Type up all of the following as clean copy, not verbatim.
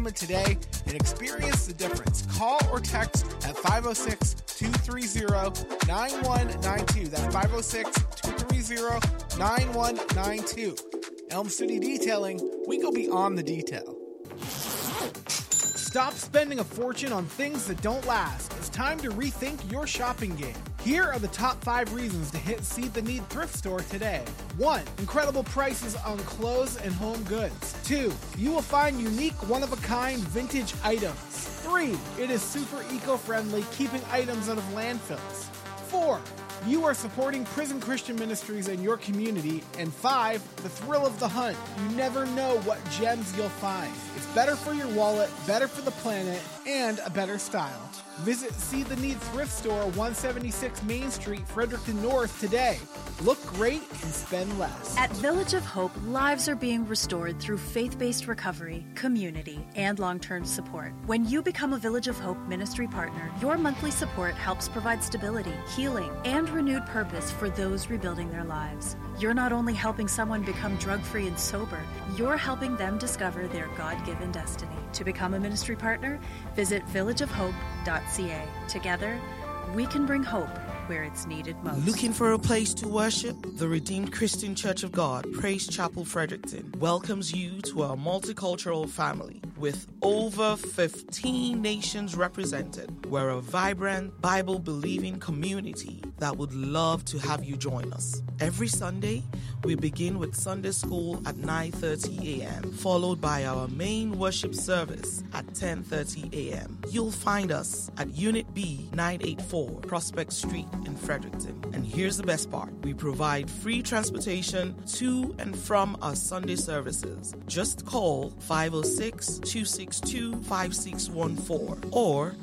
today and experience the difference. Call or text at 506-230-9192. That's 506-230-9192. Elm City Detailing, we go beyond the detail. Stop spending a fortune on things that don't last. It's time to rethink your shopping game. Here are the top 5 reasons to hit Seed the Need thrift store today. 1. Incredible prices on clothes and home goods. 2. You will find unique, one-of-a-kind vintage items. 3. It is super eco-friendly, keeping items out of landfills. 4. You are supporting Prison Christian Ministries in your community. And 5, the thrill of the hunt. You never know what gems you'll find. It's better for your wallet, better for the planet, and a better style. Visit See the Need Thrift Store, 176 Main Street, Fredericton North today. Look great and spend less. At Village of Hope, lives are being restored through faith-based recovery, community, and long-term support. When you become a Village of Hope ministry partner, your monthly support helps provide stability, healing, and renewed purpose for those rebuilding their lives. You're not only helping someone become drug-free and sober, you're helping them discover their God-given destiny. To become a ministry partner, visit villageofhope.ca. Together, we can bring hope where it's needed most. Looking for a place to worship? The Redeemed Christian Church of God, Praise Chapel Fredericton, welcomes you to our multicultural family. With over 15 nations represented, we're a vibrant, Bible-believing community that would love to have you join us. Every Sunday, we begin with Sunday school at 9:30 a.m., followed by our main worship service at 10:30 a.m. You'll find us at Unit B, 984 Prospect Street in Fredericton. And here's the best part. We provide free transportation to and from our Sunday services. Just call 506-262-5614 or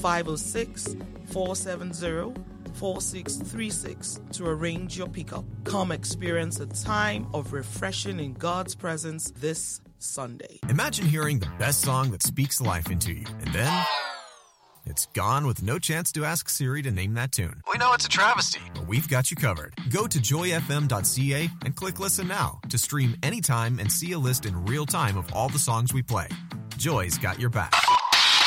506-470-4636 to arrange your pickup. Come experience a time of refreshing in God's presence this Sunday. Imagine hearing the best song that speaks life into you, and then it's gone with no chance to ask Siri to name that tune. We know it's a travesty, but we've got you covered. Go to joyfm.ca and click Listen Now to stream anytime and see a list in real time of all the songs we play. Joy's got your back.